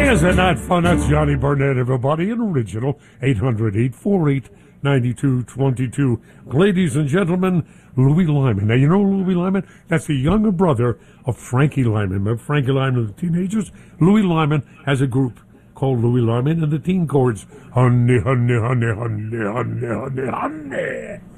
Isn't that fun? That's Johnny Burnett, everybody, an original 800-848-9222. Ladies and gentlemen, Louis Lyman. Now, you know Louis Lyman? That's the younger brother of Frankie Lyman. Remember Frankie Lyman and the Teenagers? Louis Lyman has a group called Louis Lyman and the Teen Chords. Honey, honey, honey, honey, honey, honey, honey.